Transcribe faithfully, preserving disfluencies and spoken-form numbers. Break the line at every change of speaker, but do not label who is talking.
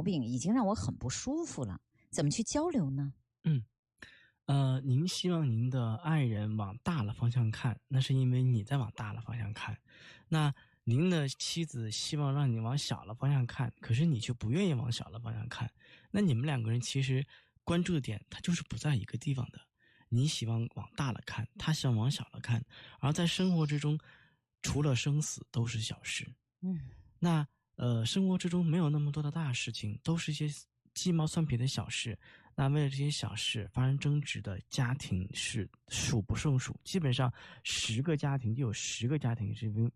病已经让我很不舒服了，怎么去交流呢？
嗯，呃，您希望您的爱人往大了方向看，那是因为你在往大了方向看。那您的妻子希望让你往小了方向看，可是你却不愿意往小了方向看。那你们两个人其实关注的点，它就是不在一个地方的。你希望往大了看，他希望往小了看。而在生活之中，除了生死都是小事。
嗯，
那呃，生活之中没有那么多的大事情，都是一些鸡毛蒜皮的小事。那为了这些小事发生争执的家庭是数不胜数，基本上十个家庭就有十个家庭是因为